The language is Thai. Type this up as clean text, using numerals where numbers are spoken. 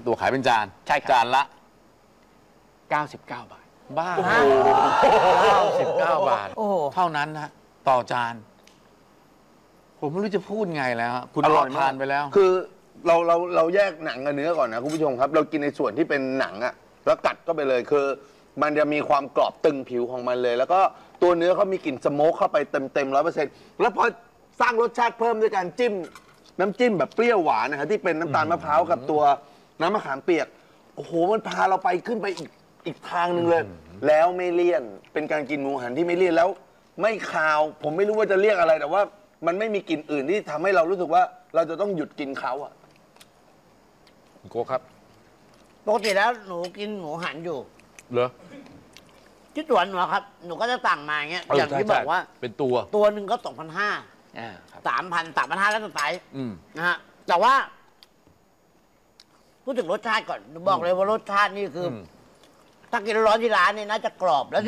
ตัวขายเป็นจานใช่ครับจานละ 99 บาทบ้า 99 บาทโอ้โหเท่านั้นนะต่อจาน ผมไม่รู้จะพูดไงแล้วฮะคุณอร่อยมากทานไปแล้วคือเราแยกหนังกับเนื้อก่อนนะคุณผู้ชมครับ เรากินในส่วนที่เป็นหนังอะแล้วกัดก็ไปเลยคือ มันจะมีความกรอบตึงผิวของมันเลย แล้วก็ตัวเนื้อเขามีกลิ่นสโมกเข้าไปเต็ม100%แล้วพอสร้างรสชาติเพิ่มด้วยการจิ้มน้ำจิ้มแบบเปรี้ยวหวานนะฮะที่เป็นน้ำตาลมะพร้าวกับตัวน้ำมะขามเปียกโอ้โหมันพาเราไปขึ้นไปอีกทางหนึ่งเลย แล้วไม่เลี่ยนเป็นการกินหมูหันที่ไม่เลี่ยนแล้วไม่คาว ผมไม่รู้ว่าจะเรียกอะไรแต่ว่า มันไม่มีกลิ่นอื่นที่ทำให้เรารู้สึกว่าเราจะต้องหยุดกินเขาอะคุณโก้ครับปกติแล้วหนูกินหมูหันอยู่เหรอที่สวนหนูอะครับ หนูก็จะสั่งมาอย่างเงี้ย อย่างที่ใช่บอกว่าเป็นตัวตัวหนึ่งก็2,500 ครับ 3,000 แล้วแต่ไซส์อืมนะฮะ แต่ว่า พูดถึงรสชาติก่อนหนูบอกเลยว่ารสชาตินี่คืออถ้ากินร้อนๆที่ร้านนี่น่าจะกรอบแล้ว